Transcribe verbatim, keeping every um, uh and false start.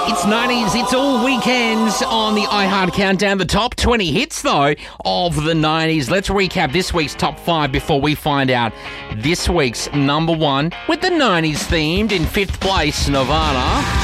It's nineties, it's all weekends on the iHeart Countdown. The top twenty hits, though, of the nineties. Let's recap this week's top five before we find out this week's number one with the nineties themed. In fifth place, Nirvana.